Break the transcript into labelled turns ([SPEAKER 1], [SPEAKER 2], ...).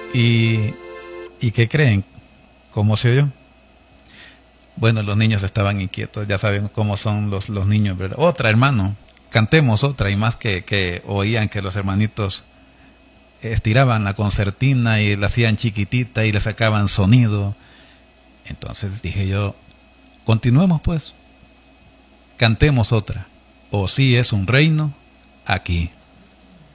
[SPEAKER 1] ¿Y, y qué creen? ¿Cómo se oyó? Bueno, los niños estaban inquietos, ya saben cómo son los niños, ¿verdad? Otra, hermano, cantemos otra, y más que oían que los hermanitos estiraban la concertina y la hacían chiquitita y le sacaban sonido. Entonces dije yo, continuemos pues, cantemos otra. O si es un reino, aquí.